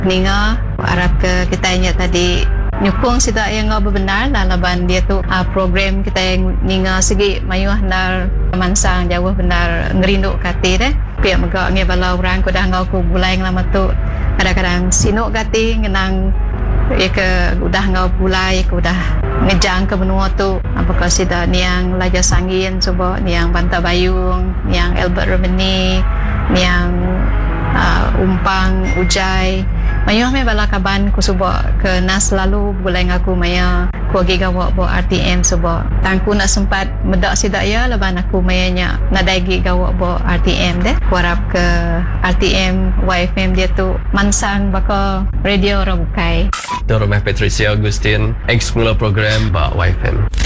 Ninga harap ke kita ingat tadi nyukung sida yang benar lah laban dia tu program kita yang ninga segi mayuh nar mansang jauh benar ngerinduk kati deh pihak megak nge bala orang ko dah ngau ko bulai lama tu kadang-kadang sinuk kati ngenang ya ke udah ngau bulai ko udah ngejang ke benua tu apakah sida niang Laja Sangin coba niang Banta Bayung niang Albert Romani niang Umpang Ujai mayuh me bala kaban ku suba ke nas lalu bulai ngaku maya ku agi gawak bo RTM suba tangku nak sempat medak sida ya laban aku mayanya nadagi gawak bo RTM deh ku harap ke RTM YFM dia tu mansang baka radio Rabukai Itu Rumah Patricia Agustin ex mula program ba YFM.